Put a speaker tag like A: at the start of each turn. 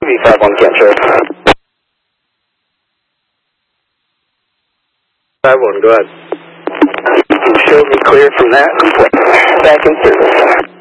A: TV51 capture.
B: 51, go ahead.
A: You showed me clear from that. Back in service.